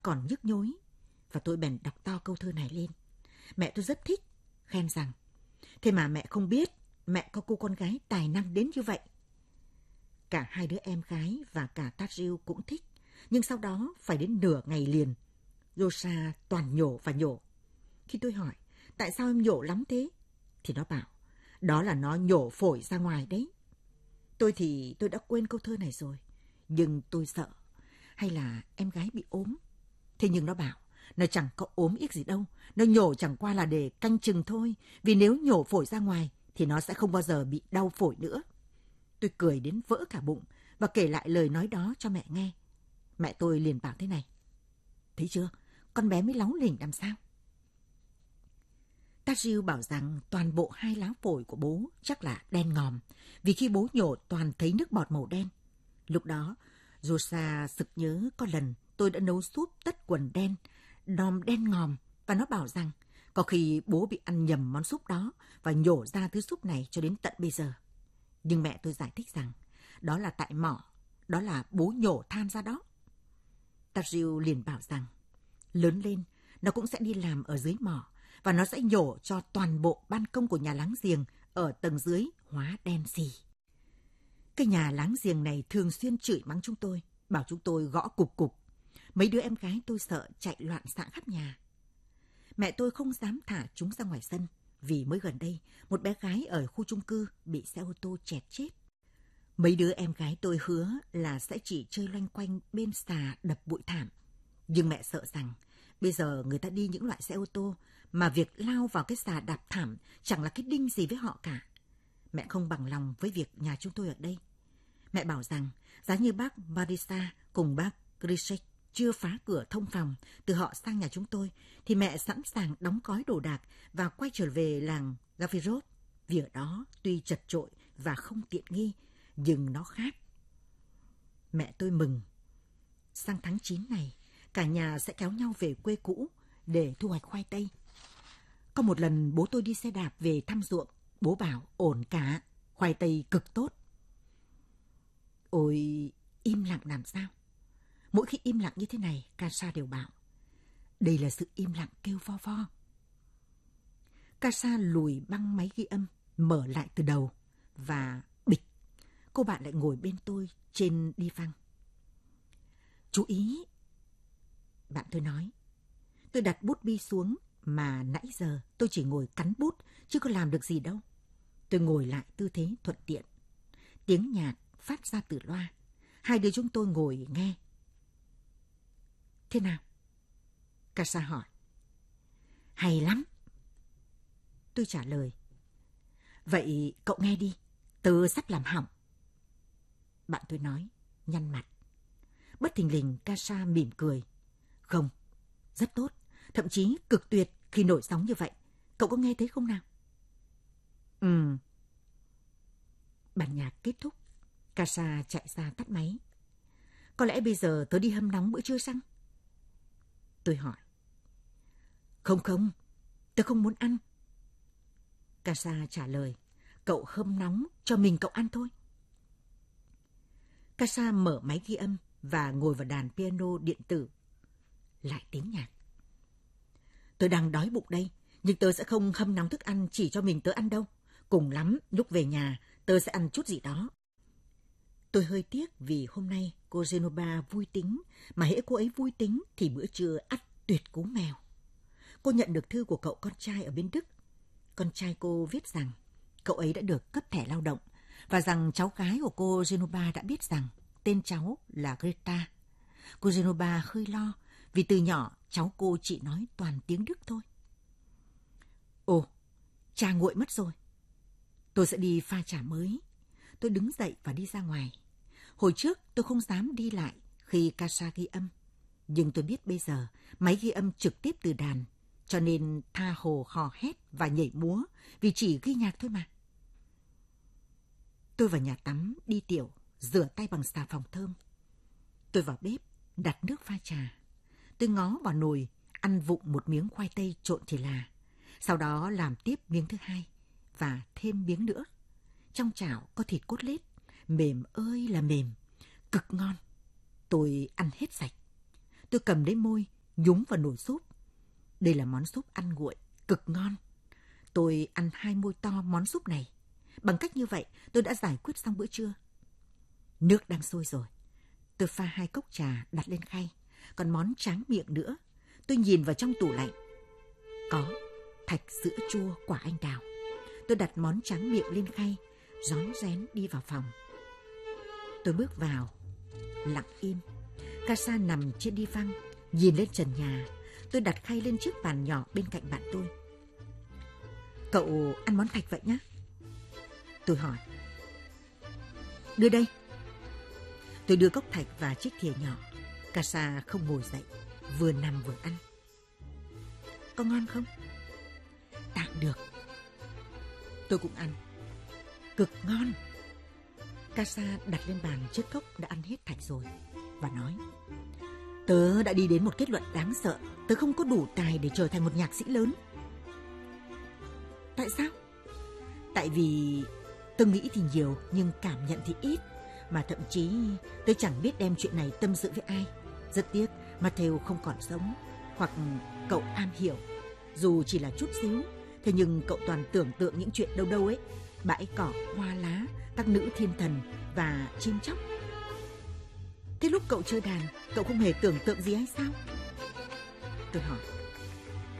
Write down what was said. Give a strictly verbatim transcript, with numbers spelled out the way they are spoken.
còn nhức nhối. Và tôi bèn đọc to câu thơ này lên. Mẹ tôi rất thích, khen rằng: thế mà mẹ không biết mẹ có cô con gái tài năng đến như vậy. Cả hai đứa em gái và cả Tadriu cũng thích. Nhưng sau đó phải đến nửa ngày liền, Rosa toàn nhổ và nhổ. Khi tôi hỏi tại sao em nhổ lắm thế, thì nó bảo đó là nó nhổ phổi ra ngoài đấy. Tôi thì tôi đã quên câu thơ này rồi, nhưng tôi sợ hay là em gái bị ốm. Thế nhưng nó bảo nó chẳng có ốm ích gì đâu, nó nhổ chẳng qua là để canh chừng thôi, vì nếu nhổ phổi ra ngoài thì nó sẽ không bao giờ bị đau phổi nữa. Tôi cười đến vỡ cả bụng và kể lại lời nói đó cho mẹ nghe. Mẹ tôi liền bảo thế này: thấy chưa, con bé mới láu lỉnh làm sao. Tadriu bảo rằng toàn bộ hai lá phổi của bố chắc là đen ngòm, vì khi bố nhổ toàn thấy nước bọt màu đen. Lúc đó, Rosa sực nhớ có lần tôi đã nấu súp tất quần đen, đom đen ngòm, và nó bảo rằng có khi bố bị ăn nhầm món súp đó và nhổ ra thứ súp này cho đến tận bây giờ. Nhưng mẹ tôi giải thích rằng đó là tại mỏ, đó là bố nhổ than ra đó. Tadriu liền bảo rằng lớn lên nó cũng sẽ đi làm ở dưới mỏ, và nó sẽ nhổ cho toàn bộ ban công của nhà láng giềng ở tầng dưới hóa đen xì. Cái nhà láng giềng này thường xuyên chửi mắng chúng tôi, bảo chúng tôi gõ cục cục. Mấy đứa em gái tôi sợ chạy loạn xạ khắp nhà. Mẹ tôi không dám thả chúng ra ngoài sân, vì mới gần đây một bé gái ở khu chung cư bị xe ô tô chẹt chết. Mấy đứa em gái tôi hứa là sẽ chỉ chơi loanh quanh bên xà đập bụi thảm. Nhưng mẹ sợ rằng bây giờ người ta đi những loại xe ô tô mà việc lao vào cái xà đạp thảm chẳng là cái đinh gì với họ cả. Mẹ không bằng lòng với việc nhà chúng tôi ở đây. Mẹ bảo rằng giá như bác Marisa cùng bác Grisek chưa phá cửa thông phòng từ họ sang nhà chúng tôi, thì mẹ sẵn sàng đóng gói đồ đạc và quay trở về làng Gavirov, vì ở đó tuy chật chội và không tiện nghi, nhưng nó khác. Mẹ tôi mừng. Sang tháng chín này, cả nhà sẽ kéo nhau về quê cũ để thu hoạch khoai tây. Có một lần bố tôi đi xe đạp về thăm ruộng, bố bảo ổn cả, khoai tây cực tốt. Ôi, im lặng làm sao? Mỗi khi im lặng như thế này, Casa đều bảo đây là sự im lặng kêu vo vo. Casa lùi băng máy ghi âm, mở lại từ đầu, và bịch, cô bạn lại ngồi bên tôi trên đi văng. Chú ý, bạn tôi nói. Tôi đặt bút bi xuống, mà nãy giờ tôi chỉ ngồi cắn bút, chứ có làm được gì đâu. Tôi ngồi lại tư thế thuận tiện. Tiếng nhạc phát ra từ loa. Hai đứa chúng tôi ngồi nghe. Thế nào? Casa hỏi. Hay lắm. Tôi trả lời. Vậy cậu nghe đi, tớ sắp làm hỏng. Bạn tôi nói, nhăn mặt. Bất thình lình Casa mỉm cười. Không, rất tốt, thậm chí cực tuyệt khi nổi sóng như vậy. Cậu có nghe thấy không nào? Ừ. Bản nhạc kết thúc, Casa chạy ra tắt máy. Có lẽ bây giờ tớ đi hâm nóng bữa trưa chăng? Tôi hỏi. Không không, tớ không muốn ăn. Casa trả lời. Cậu hâm nóng cho mình cậu ăn thôi. Casa mở máy ghi âm và ngồi vào đàn piano điện tử. Lại tiếng nhạc. Tớ đang đói bụng đây, nhưng tớ sẽ không hâm nóng thức ăn chỉ cho mình tớ ăn đâu. Cùng lắm, lúc về nhà, tớ sẽ ăn chút gì đó. Tôi hơi tiếc vì hôm nay cô Genova vui tính, mà hễ cô ấy vui tính thì bữa trưa ắt tuyệt cú mèo. Cô nhận được thư của cậu con trai ở bên Đức. Con trai cô viết rằng cậu ấy đã được cấp thẻ lao động, và rằng cháu gái của cô Genova đã biết rằng tên cháu là Greta. Cô Genova hơi lo, vì từ nhỏ cháu cô chỉ nói toàn tiếng Đức thôi. Ồ, trà nguội mất rồi. Tôi sẽ đi pha trà mới. Tôi đứng dậy và đi ra ngoài. Hồi trước tôi không dám đi lại khi Casa ghi âm. Nhưng tôi biết bây giờ máy ghi âm trực tiếp từ đàn, cho nên tha hồ hò hét và nhảy múa vì chỉ ghi nhạc thôi mà. Tôi vào nhà tắm, đi tiểu, rửa tay bằng xà phòng thơm. Tôi vào bếp, đặt nước pha trà. Tôi ngó vào nồi, ăn vụng một miếng khoai tây trộn thì là. Sau đó làm tiếp miếng thứ hai, và thêm miếng nữa. Trong chảo có thịt cốt lết, mềm ơi là mềm, cực ngon. Tôi ăn hết sạch. Tôi cầm lấy môi, nhúng vào nồi súp. Đây là món súp ăn nguội, cực ngon. Tôi ăn hai muôi to món súp này. Bằng cách như vậy, tôi đã giải quyết xong bữa trưa. Nước đang sôi rồi. Tôi pha hai cốc trà đặt lên khay. Còn món tráng miệng nữa. Tôi nhìn vào trong tủ lạnh. Có thạch sữa chua quả anh đào. Tôi đặt món tráng miệng lên khay, rón rén đi vào phòng. Tôi bước vào, lặng im. Casa nằm trên đi văng, nhìn lên trần nhà. Tôi đặt khay lên chiếc bàn nhỏ bên cạnh bạn tôi. Cậu ăn món thạch vậy nhá? Tôi hỏi. Đưa đây. Tôi đưa cốc thạch và chiếc thìa nhỏ. Casa không ngồi dậy, vừa nằm vừa ăn. Có ngon không? Tạm được. Tôi cũng ăn. Cực ngon. Casa đặt lên bàn chiếc cốc đã ăn hết thạch rồi và nói: Tớ đã đi đến một kết luận đáng sợ. Tớ không có đủ tài để trở thành một nhạc sĩ lớn. Tại sao? Tại vì tớ nghĩ thì nhiều nhưng cảm nhận thì ít. Mà thậm chí tớ chẳng biết đem chuyện này tâm sự với ai. Rất tiếc Matthew không còn sống. Hoặc cậu am hiểu, dù chỉ là chút xíu, thế nhưng cậu toàn tưởng tượng những chuyện đâu đâu ấy. Bãi cỏ, hoa lá, các nữ thiên thần và chim chóc. Thế lúc cậu chơi đàn, cậu không hề tưởng tượng gì hay sao? Tôi hỏi.